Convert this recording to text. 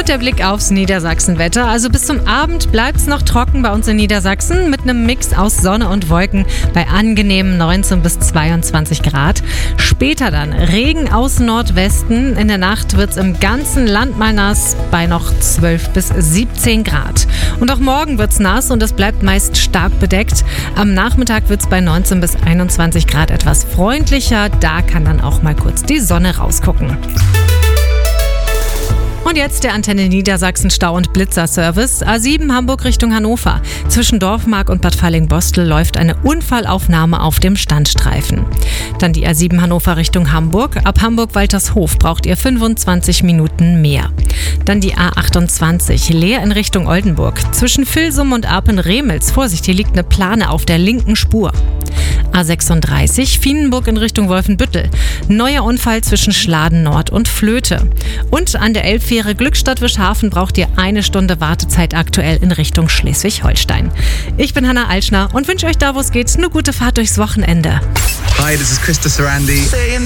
Und der Blick aufs Niedersachsenwetter. Also bis zum Abend bleibt es noch trocken bei uns in Niedersachsen mit einem Mix aus Sonne und Wolken bei angenehmen 19 bis 22 Grad. Später dann Regen aus Nordwesten. In der Nacht wird es im ganzen Land mal nass bei noch 12 bis 17 Grad. Und auch morgen wird es nass und es bleibt meist stark bedeckt. Am Nachmittag wird es bei 19 bis 21 Grad etwas freundlicher. Da kann dann auch mal kurz die Sonne rausgucken. Und jetzt der Antenne Niedersachsen Stau- und Blitzer-Service. A7 Hamburg Richtung Hannover. Zwischen Dorfmark und Bad Falling-Bostel läuft eine Unfallaufnahme auf dem Standstreifen. Dann die A7 Hannover Richtung Hamburg. Ab Hamburg-Waltershof braucht ihr 25 Minuten mehr. Dann die A28 Leer in Richtung Oldenburg. Zwischen Vilsum und Arpen-Remels. Vorsicht, hier liegt eine Plane auf der linken Spur. A36 Vienenburg in Richtung Wolfenbüttel. Neuer Unfall zwischen Schladen Nord und Flöte. Und an der Elbfähre Glückstadt-Wischhafen braucht ihr 1 Stunde Wartezeit aktuell in Richtung Schleswig-Holstein. Ich bin Hannah Altschner und wünsche euch da, wo es geht, eine gute Fahrt durchs Wochenende. Hi, this is Krista Sarandi.